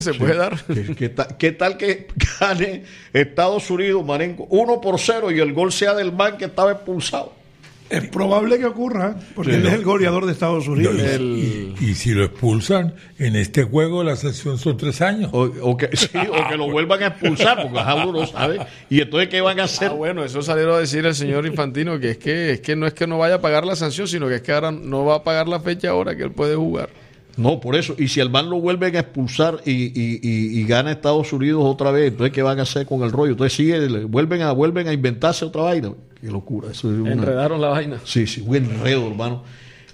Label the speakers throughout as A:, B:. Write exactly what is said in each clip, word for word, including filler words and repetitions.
A: se puede dar.
B: ¿Qué, qué, tal, ¿Qué tal que gane Estados Unidos, Marenco, uno por cero y el gol sea del man que estaba expulsado?
C: Es probable que ocurra, porque sí, él no. es el goleador de Estados Unidos.
D: No, y,
C: el...
D: y, y si lo expulsan, en este juego la sanción son tres años.
B: O, o, que, sí, o que lo vuelvan a expulsar, porque a uno no sabe. Y entonces, ¿qué van a hacer?
A: Ah, bueno, eso salieron a decir el señor Infantino, que es que es que no es que no vaya a pagar la sanción, sino que es que ahora no va a pagar la fecha ahora que él puede jugar.
B: No, por eso. Y si al man lo vuelven a expulsar y, y, y, y gana Estados Unidos otra vez, entonces, ¿qué van a hacer con el rollo? Entonces, sigue, vuelven a, vuelven a inventarse otra vaina. Qué locura. Eso es una...
A: Enredaron la vaina.
B: Sí, sí, un enredo, hermano.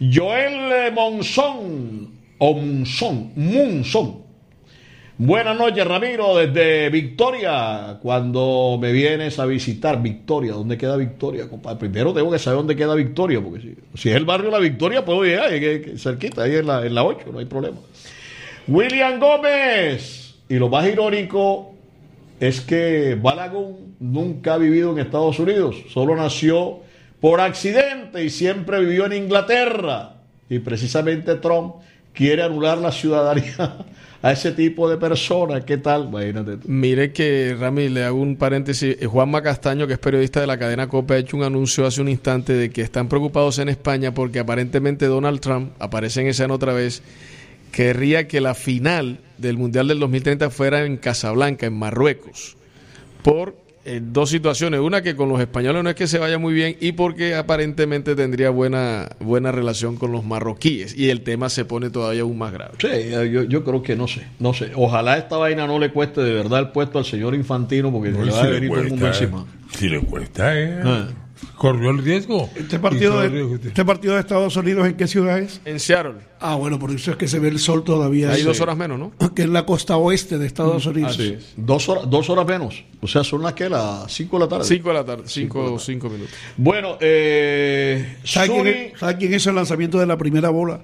B: Joel Monzón, o Monzón, Monzón. Buenas noches, Ramiro, desde Victoria. Cuando me vienes a visitar, Victoria, ¿dónde queda Victoria, compadre? Primero tengo que saber dónde queda Victoria, porque si, si es el barrio La Victoria, puedo llegar, es, es cerquita, ahí en la, en la ocho, no hay problema. William Gómez. Y lo más irónico es que Balaguer nunca ha vivido en Estados Unidos, solo nació por accidente y siempre vivió en Inglaterra. Y precisamente Trump quiere anular la ciudadanía a ese tipo de personas. ¿Qué tal? Imagínate tú.
A: Mire que, Rami, le hago un paréntesis. Juanma Castaño, que es periodista de la cadena COPE, ha hecho un anuncio hace un instante de que están preocupados en España porque aparentemente Donald Trump, aparece en escena otra vez, querría que la final del Mundial del dos mil treinta fuera en Casablanca, en Marruecos, por eh, dos situaciones. Una, que con los españoles no es que se vaya muy bien, y porque aparentemente tendría buena buena relación con los marroquíes, y el tema se pone todavía aún más grave.
B: Sí, yo, yo creo que no sé, no sé. Ojalá esta vaina no le cueste de verdad el puesto al señor Infantino, porque no, le va si a venir todo el mundo encima.
D: Si le cuesta, eh. Ah. Corrió el riesgo.
C: ¿Este partido, de, ¿Este partido de Estados Unidos en qué ciudad es?
A: En Seattle.
C: Ah, bueno, por eso es que se ve el sol todavía.
A: Hay
C: sí.
A: dos horas menos, ¿no?
C: Que es la costa oeste de Estados Unidos.
B: Así es. Dos horas, dos horas menos. O sea, son las que las cinco de la tarde.
A: Cinco de la tarde, cinco, cinco, cinco minutos.
B: Bueno, eh,
C: ¿sabe,
B: Suri...
C: quién es, ¿sabe quién hizo el lanzamiento de la primera bola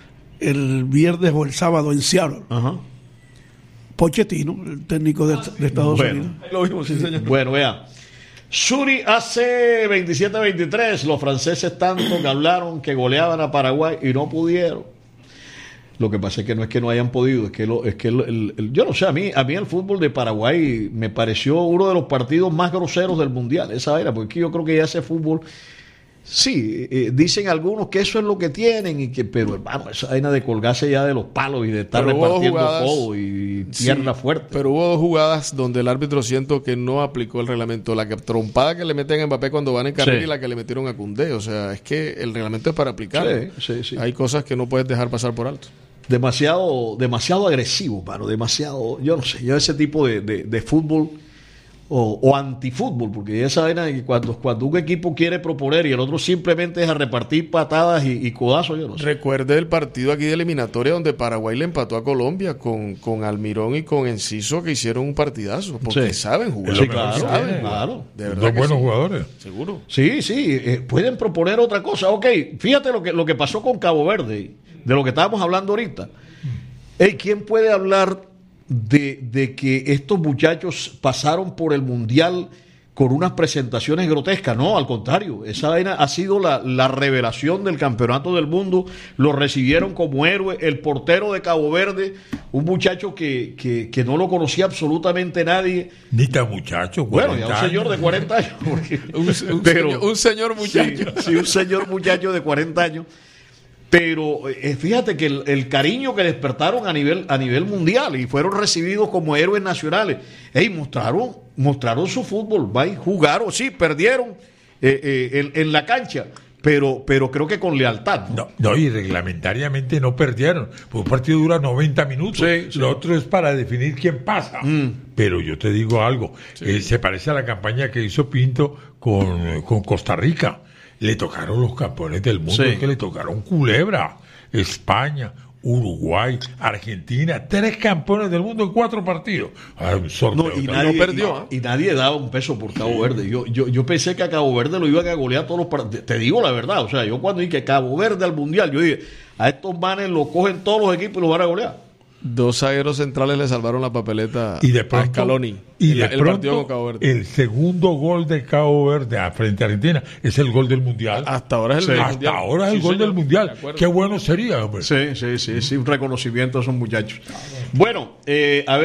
C: el viernes o el sábado en Seattle?
B: Ajá.
C: Pochettino, el técnico de, de Estados
B: bueno,
C: Unidos.
A: Lo vimos, sí, señor.
B: Bueno, vea. Suri hace veintisiete a veintitrés. Los franceses tanto que hablaron que goleaban a Paraguay y no pudieron. Lo que pasa es que no es que no hayan podido, es que, lo, es que el, el, el, yo no sé, a mí, a mí el fútbol de Paraguay me pareció uno de los partidos más groseros del Mundial, esa era, porque yo creo que ya ese fútbol, sí, eh, dicen algunos que eso es lo que tienen, y que, pero hermano, esa vaina de colgarse ya de los palos y de estar pero repartiendo todo y pierna sí, fuerte.
A: Pero hubo dos jugadas donde el árbitro siento que no aplicó el reglamento, la que, trompada que le meten a Mbappé cuando van en carrera sí. y la que le metieron a Koundé, o sea, es que el reglamento es para aplicarlo. Sí, sí, sí. Hay cosas que no puedes dejar pasar por alto.
B: Demasiado, demasiado agresivo, mano, demasiado, yo no sé, yo ese tipo de, de, de fútbol o, o antifútbol, porque esa vaina de que cuando, cuando un equipo quiere proponer y el otro simplemente es a repartir patadas y, y codazos, yo no sé.
A: Recuerde el partido aquí de eliminatoria donde Paraguay le empató a Colombia con, con Almirón y con Enciso, que hicieron un partidazo, porque sí. saben jugar.
B: Sí, claro,
A: saben,
B: claro.
A: De verdad.
D: Dos buenos
A: sí.
D: jugadores.
A: Seguro.
B: Sí, sí, eh, pueden proponer otra cosa. Ok, fíjate lo que, lo que pasó con Cabo Verde, de lo que estábamos hablando ahorita. Hey, ¿quién puede hablar de, de que estos muchachos pasaron por el Mundial con unas presentaciones grotescas? No, al contrario, esa vaina ha sido la, la revelación del campeonato del mundo. Lo recibieron como héroe. El portero de Cabo Verde, un muchacho que, que, que no lo conocía absolutamente nadie.
D: Ni tan muchacho.
B: Bueno, ya un señor de cuarenta años. Porque,
A: un, un,
B: pero,
A: señor, un señor muchacho.
B: Sí, sí, un señor muchacho de cuarenta años. Pero eh, fíjate que el, el cariño que despertaron a nivel, a nivel mundial y fueron recibidos como héroes nacionales. Ey, mostraron, mostraron su fútbol, ¿vai? Jugaron, sí, perdieron eh, eh, en, en la cancha, pero, pero creo que con lealtad.
D: No, no, y reglamentariamente no perdieron, porque un partido dura noventa minutos.
B: Sí, sí.
D: Lo otro es para definir quién pasa. Mm. Pero yo te digo algo, sí. eh, se parece a la campaña que hizo Pinto con, con Costa Rica. Le tocaron los campeones del mundo, sí. que le tocaron Culebra, España, Uruguay, Argentina, tres campeones del mundo en cuatro partidos. Ah,
B: no, y, nadie, no perdió, ¿eh? y, y nadie daba un peso por Cabo Verde. Yo, yo, yo pensé que a Cabo Verde lo iban a golear todos los partidos. Te digo la verdad, o sea, yo cuando dije Cabo Verde al Mundial, yo dije, a estos manes lo cogen todos los equipos y los van a golear.
A: Dos zagueros centrales le salvaron la papeleta
D: y de
A: a
D: pronto,
A: Scaloni.
D: y
A: el,
D: de
A: el
D: pronto,
A: partido con Cabo Verde.
D: El segundo gol de Cabo Verde a frente a Argentina es el gol del Mundial.
A: Hasta ahora es el
B: Sí.
A: del
D: Hasta
A: Mundial.
D: ahora es el
A: Sí,
D: gol
A: señor.
D: del Mundial.
A: De acuerdo.
D: Qué bueno sería, hombre.
B: Sí, sí, sí, sí, un reconocimiento a esos muchachos. Bueno, eh, a ver.